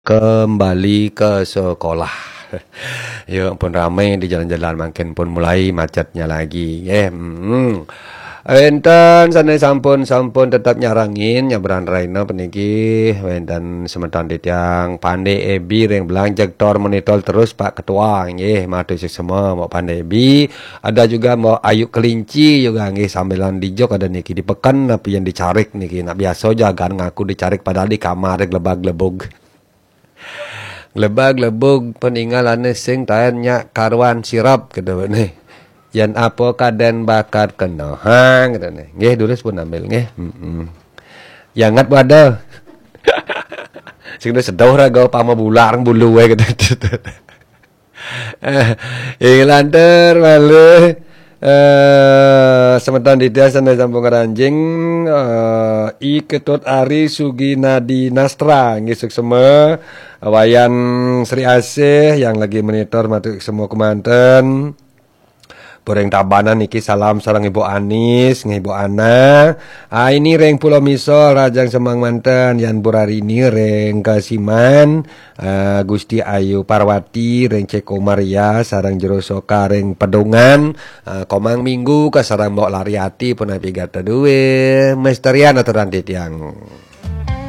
Kembali ke sekolah. Yuk pun ramai di jalan-jalan makin pun mulai macetnya lagi. Enten sana sampun tetap nyarangin nyabaran raina peniki wenten semeton dit yang pandai ebi yang belang jektor monitor terus Pak Ketua nggih matu semua mau pandai ebi ada juga mau ayu kelinci juga nggih sambilan dijok ada niki di pekan tapi yang dicarik niki nak biasa jagan ngaku dicarik padahal di kamar glebag-glebug. Lebag-lebug peninggalan sing tanya karuan sirap gitu nih. Yan apa kaden bakat kenohang gitu nih. Nggih dulu pun ambil nggih. Yangat ada. Sing sedauh raga pama bularang bulu we gitu. Lanter malu semeton didia sana sambung ranjing I Ketut Ari Suginadi Nastra ngisuk semua wayan Sri Asih yang lagi monitor matuk semua kemanten Boreng Tabanan niki salam sarang Ibu Anis, Ibu Ana. Ini reng Pulau Misol Rajang Semang Manten, Yan Burarini reng Kasiman, Gusti Ayu Parwati reng Ceko Maria sarang Jero Soka reng Pedungan, Komang Minggu ka sarang Mbok Lariati pun api gata duwe, Mesterian atau rantit yang